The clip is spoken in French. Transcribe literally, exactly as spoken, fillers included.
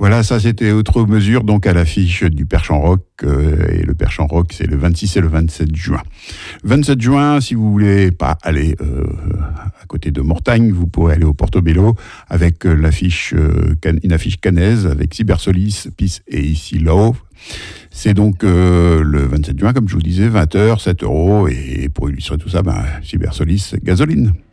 Voilà, ça c'était autre mesure donc à l'affiche du Perche en Rock. Euh, et le Perche en Rock, c'est le vingt-six et le vingt-sept juin. vingt-sept juin, si vous voulez pas aller euh, à côté de Mortagne, vous pourrez aller au Portobello avec euh, l'affiche, euh, can- une affiche cannaise avec Cybersolis, Peace et Ici Love. C'est donc euh, le vingt-sept juin, comme je vous disais, vingt heures, sept euros. Et pour illustrer tout ça, ben, Cybersolis, gasoline.